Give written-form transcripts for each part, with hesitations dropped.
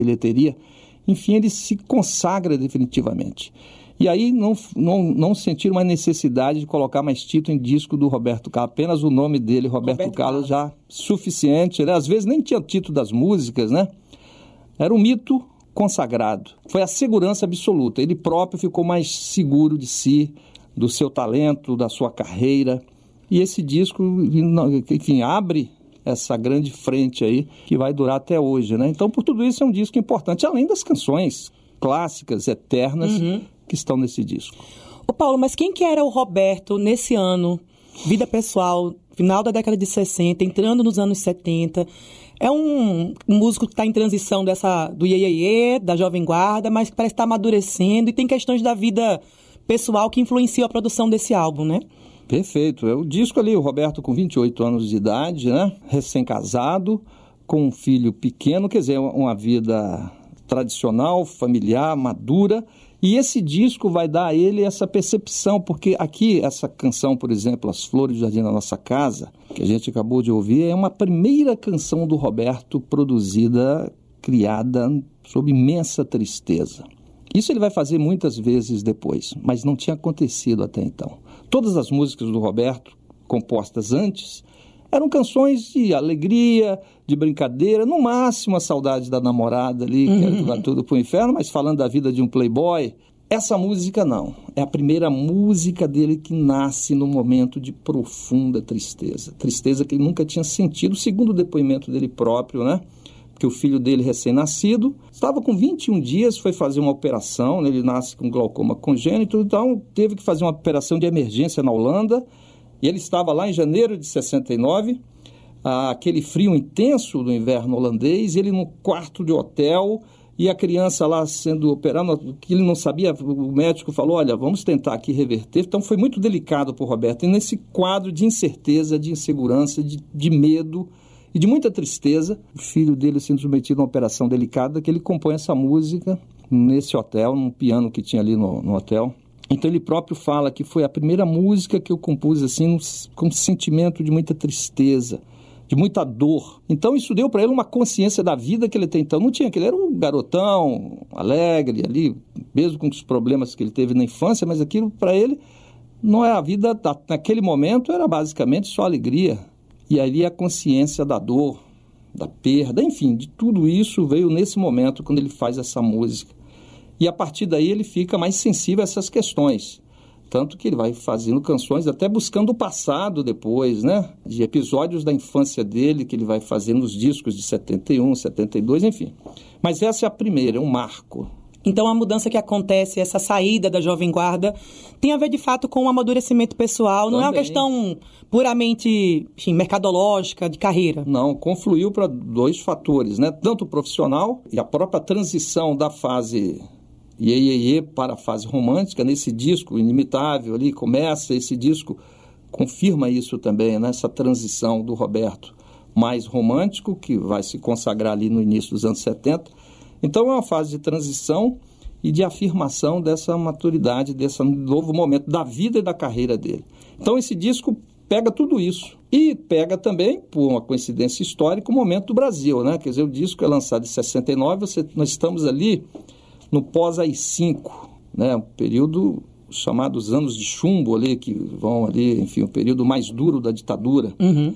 bilheteria. Enfim, ele se consagra definitivamente. E aí não sentiram uma necessidade de colocar mais título em disco do Roberto Carlos. Apenas o nome dele, Roberto Carlos, já suficiente, né? Às vezes nem tinha título das músicas, né? Era um mito consagrado. Foi a segurança absoluta. Ele próprio ficou mais seguro de si, do seu talento, da sua carreira. E esse disco, enfim, abre essa grande frente aí que vai durar até hoje, né? Então, por tudo isso, é um disco importante, além das canções clássicas, eternas, que estão nesse disco. Ô Paulo, mas quem que era o Roberto nesse ano? Vida pessoal, final da década de 60, entrando nos anos 70. É um músico que está em transição do Iê, Iê, Iê, da Jovem Guarda, mas que parece estar amadurecendo e tem questões da vida pessoal que influenciam a produção desse álbum, né? Perfeito. É o disco ali, o Roberto com 28 anos de idade, né? Recém-casado, com um filho pequeno, quer dizer, uma vida tradicional, familiar, madura. E esse disco vai dar a ele essa percepção, porque aqui, essa canção, por exemplo, As Flores do Jardim da Nossa Casa, que a gente acabou de ouvir, é uma primeira canção do Roberto produzida, criada sob imensa tristeza. Isso ele vai fazer muitas vezes depois, mas não tinha acontecido até então. Todas as músicas do Roberto, compostas antes, eram canções de alegria, de brincadeira, no máximo a saudade da namorada ali, que era levar tudo pro inferno, mas falando da vida de um playboy. Essa música não, é a primeira música dele que nasce num momento de profunda tristeza. Tristeza que ele nunca tinha sentido, segundo o depoimento dele próprio, né? Que o filho dele, recém-nascido, estava com 21 dias, foi fazer uma operação, né? Ele nasce com glaucoma congênito, então teve que fazer uma operação de emergência na Holanda, e ele estava lá em janeiro de 69, aquele frio intenso do inverno holandês, ele no quarto de hotel, e a criança lá sendo operada, que ele não sabia, o médico falou, olha, vamos tentar aqui reverter. Então foi muito delicado para o Roberto, e nesse quadro de incerteza, de insegurança, de medo e de muita tristeza, o filho dele sendo submetido a uma operação delicada, que ele compõe essa música nesse hotel, num piano que tinha ali no hotel. Então ele próprio fala que foi a primeira música que eu compus assim, com um sentimento de muita tristeza, de muita dor. Então isso deu para ele uma consciência da vida que ele tem. Então não tinha, que ele era um garotão alegre ali, mesmo com os problemas que ele teve na infância, mas aquilo para ele não é a vida, naquele momento era basicamente só alegria. E ali a consciência da dor, da perda, enfim, de tudo isso veio nesse momento quando ele faz essa música. E a partir daí ele fica mais sensível a essas questões. Tanto que ele vai fazendo canções até buscando o passado depois, né? De episódios da infância dele, que ele vai fazendo nos discos de 71, 72, enfim. Mas essa é a primeira, é um marco. Então a mudança que acontece, essa saída da Jovem Guarda, tem a ver de fato com o amadurecimento pessoal, não é uma questão puramente, enfim, mercadológica, de carreira. Não, confluiu para dois fatores, né? Tanto o profissional e a própria transição da fase Iê, Iê, Iê para a fase romântica, nesse disco Inimitável ali, começa esse disco, confirma isso também, né? Essa transição do Roberto mais romântico, que vai se consagrar ali no início dos anos 70. Então é uma fase de transição e de afirmação dessa maturidade, desse novo momento da vida e da carreira dele. Então esse disco pega tudo isso. E pega também, por uma coincidência histórica, o momento do Brasil, né? Quer dizer, o disco é lançado em 69, nós estamos ali no pós-AI-5, né? Um período chamado os anos de chumbo ali, que vão ali, enfim, o período mais duro da ditadura.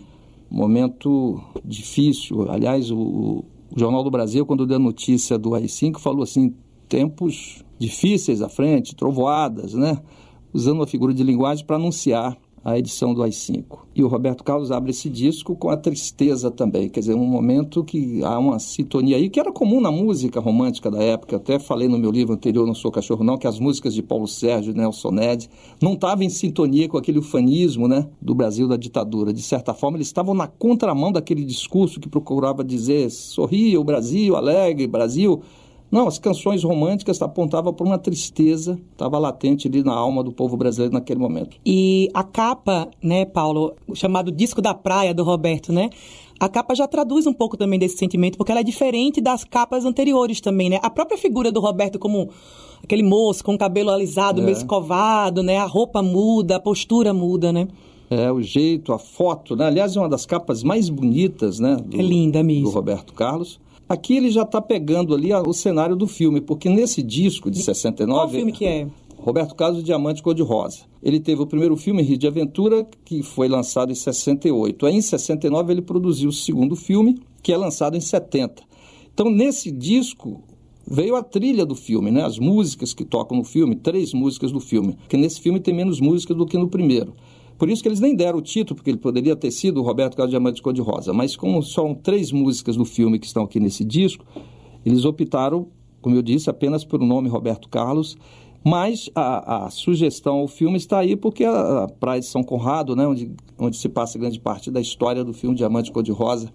Momento difícil. Aliás, o Jornal do Brasil, quando deu a notícia do AI-5, falou assim, tempos difíceis à frente, trovoadas, né? Usando uma figura de linguagem para anunciar a edição do AI-5. E o Roberto Carlos abre esse disco com a tristeza também, quer dizer, um momento que há uma sintonia aí, que era comum na música romântica da época. Até falei no meu livro anterior, Não Sou Cachorro Não, que as músicas de Paulo Sérgio e Nelson Ned não estavam em sintonia com aquele ufanismo, né, do Brasil da ditadura. De certa forma, eles estavam na contramão daquele discurso que procurava dizer sorria o Brasil, alegre Brasil. Não, as canções românticas apontavam para uma tristeza, estava latente ali na alma do povo brasileiro naquele momento. E a capa, né, Paulo, o chamado Disco da Praia do Roberto, né? A capa já traduz um pouco também desse sentimento, porque ela é diferente das capas anteriores também, né? A própria figura do Roberto como aquele moço com o cabelo alisado, meio escovado, né? A roupa muda, a postura muda, né? É, o jeito, a foto, né? Aliás, é uma das capas mais bonitas, né? É linda mesmo. Do Roberto Carlos. Aqui ele já está pegando ali o cenário do filme, porque nesse disco de 69... Qual filme que é? Roberto Carlos, Diamante Cor-de-Rosa. Ele teve o primeiro filme, Rio de Aventura, que foi lançado em 68. Aí, em 69, ele produziu o segundo filme, que é lançado em 70. Então, nesse disco, veio a trilha do filme, né? As músicas que tocam no filme, 3 músicas do filme. Porque nesse filme tem menos músicas do que no primeiro. Por isso que eles nem deram o título, porque ele poderia ter sido o Roberto Carlos, Diamante Cor-de-Rosa. Mas como são 3 músicas do filme que estão aqui nesse disco, eles optaram, como eu disse, apenas pelo nome Roberto Carlos. Mas a sugestão ao filme está aí porque a Praia de São Conrado, né, onde se passa grande parte da história do filme Diamante Cor-de-Rosa,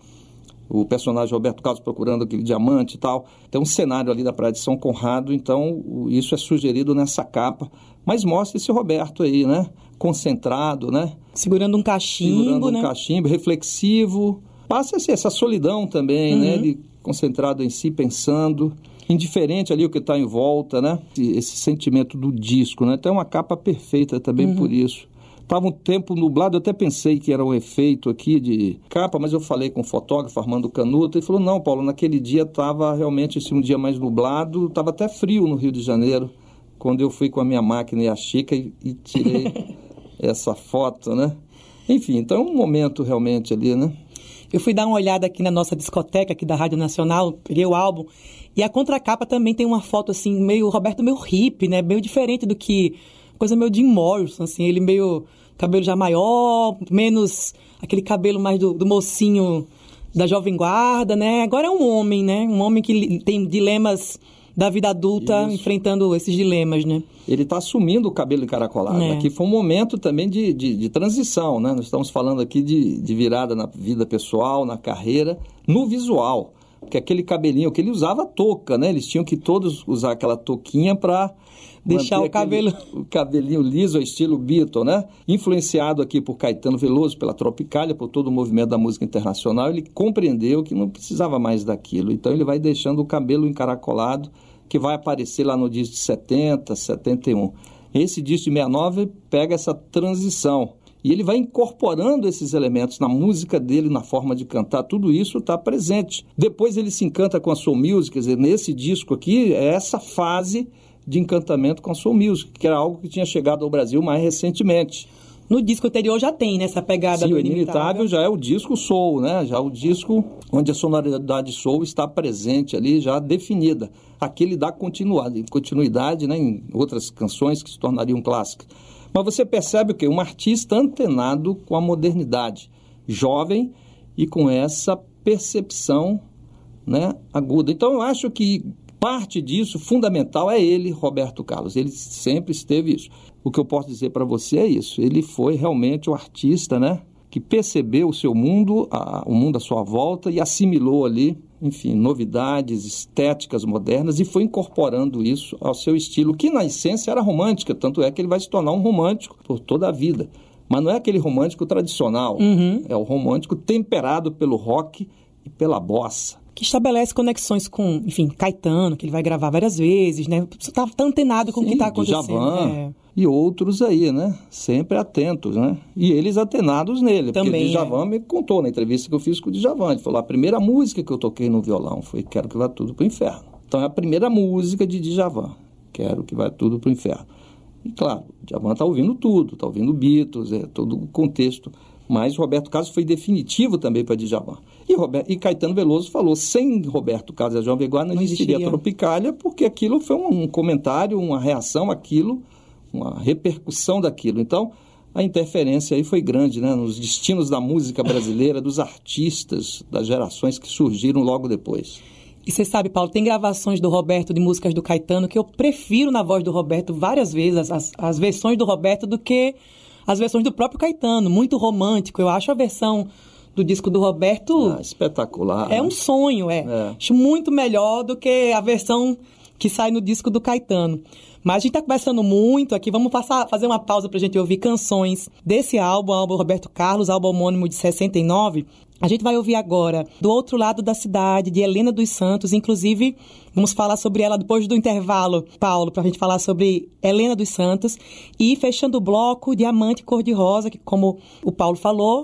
o personagem Roberto Carlos procurando aquele diamante e tal, tem um cenário ali da Praia de São Conrado, então isso é sugerido nessa capa. Mas mostra esse Roberto aí, né, concentrado, né? Segurando um cachimbo, né? Cachimbo, reflexivo. Passa essa solidão também, né? Ele concentrado em si, pensando... indiferente ali o que está em volta, né? Esse sentimento do disco, né? Tem uma capa perfeita também por isso. Estava um tempo nublado, eu até pensei que era um efeito aqui de capa, mas eu falei com o fotógrafo Armando Canuto, e falou, não, Paulo, naquele dia estava realmente um dia mais nublado, estava até frio no Rio de Janeiro, quando eu fui com a minha máquina e a Chica e tirei essa foto, né? Enfim, então é um momento realmente ali, né? Eu fui dar uma olhada aqui na nossa discoteca aqui da Rádio Nacional, peguei o álbum, e a contracapa também tem uma foto assim, meio Roberto, meio hippie, né? Meio diferente do que, coisa meio Jim Morrison, assim, ele meio cabelo já maior, menos aquele cabelo mais do mocinho da Jovem Guarda, né? Agora é um homem, né? Um homem que tem dilemas da vida adulta, enfrentando esses dilemas, né? Ele está assumindo o cabelo encaracolado. Aqui foi um momento também de transição, né? Nós estamos falando aqui de virada na vida pessoal, na carreira, no visual. Porque aquele cabelinho que ele usava touca, né? Eles tinham que todos usar aquela touquinha para deixar o cabelinho liso, ao estilo Beatle, né? Influenciado aqui por Caetano Veloso, pela Tropicália, por todo o movimento da música internacional, ele compreendeu que não precisava mais daquilo. Então ele vai deixando o cabelo encaracolado, que vai aparecer lá no disco de 70, 71. Esse disco de 69 pega essa transição. E ele vai incorporando esses elementos na música dele, na forma de cantar, tudo isso está presente. Depois ele se encanta com a soul music, quer dizer, nesse disco aqui, é essa fase de encantamento com a soul music, que era algo que tinha chegado ao Brasil mais recentemente. No disco anterior já tem, né, essa pegada do Inimitável. O Inimitável já é o disco soul, né? Já é o disco onde a sonoridade soul está presente ali, já definida. Aqui ele dá continuidade, né, em outras canções que se tornariam clássicas. Mas você percebe o quê? Um artista antenado com a modernidade, jovem e com essa percepção, né, aguda. Então eu acho que parte disso, fundamental, é ele, Roberto Carlos. Ele sempre esteve isso. O que eu posso dizer para você é isso. Ele foi realmente o artista, né, que percebeu o seu mundo, o mundo à sua volta e assimilou ali, enfim, novidades, estéticas modernas e foi incorporando isso ao seu estilo, que na essência era romântica, tanto é que ele vai se tornar um romântico por toda a vida. Mas não é aquele romântico tradicional, é o romântico temperado pelo rock e pela bossa. Que estabelece conexões com, enfim, Caetano, que ele vai gravar várias vezes, né? Você tá antenado com o que está acontecendo. Djavan, e outros aí, né? Sempre atentos, né? E eles atenados nele. Também, porque o Djavan me contou na entrevista que eu fiz com o Djavan. Ele falou, a primeira música que eu toquei no violão foi Quero Que Vá Tudo Pro Inferno. Então é a primeira música de Djavan, Quero Que Vá Tudo Pro Inferno. E claro, o Djavan está ouvindo tudo, está ouvindo Beatles, todo o contexto. Mas Roberto Carlos foi definitivo também para Djavan. E Caetano Veloso falou, sem Roberto Carlos e a Jovem Guarda não existiria a Tropicália, porque aquilo foi um comentário, uma reação àquilo, uma repercussão daquilo. Então, a interferência aí foi grande, né, nos destinos da música brasileira, dos artistas, das gerações que surgiram logo depois. E você sabe, Paulo, tem gravações do Roberto de músicas do Caetano que eu prefiro na voz do Roberto várias vezes, as versões do Roberto, do que as versões do próprio Caetano, muito romântico. Eu acho a versão do disco do Roberto... espetacular. É um sonho, Acho muito melhor do que a versão que sai no disco do Caetano. Mas a gente está conversando muito aqui, vamos fazer uma pausa para a gente ouvir canções desse álbum Roberto Carlos, álbum homônimo de 69. A gente vai ouvir agora Do Outro Lado da Cidade, de Helena dos Santos. Inclusive, vamos falar sobre ela depois do intervalo, Paulo, para a gente falar sobre Helena dos Santos. E fechando o bloco, Diamante Cor-de-Rosa, que, como o Paulo falou,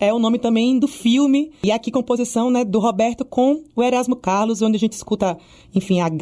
é o nome também do filme. E aqui composição, né, do Roberto com o Erasmo Carlos, onde a gente escuta, enfim, a